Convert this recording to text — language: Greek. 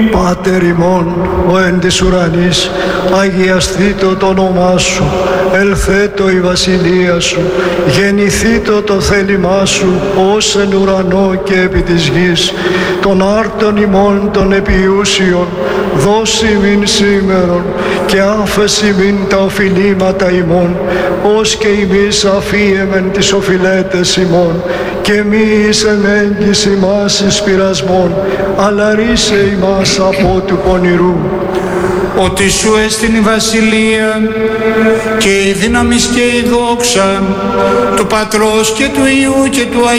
Πάτερ ημών, ο εν της ουρανής, αγιαστήτω το όνομά σου, ελθέτω η βασιλεία σου, γεννηθήτω το θέλημά σου, ως εν ουρανό και επί της γης. Των άρτων ημών των επιούσιων, δώσει μην σήμερον, και άφεση μην τα οφειλήματα ημών, ως και ημείς αφίεμεν τις οφειλέτες ημών, και μη εις ενέγγις ημάς εις πειρασμόν, αλλά ρίσε ημάς από του πονηρού. Ότι σου έστειν η βασιλεία και η δύναμις και η δόξα του Πατρός και του Υιού και του Αγίου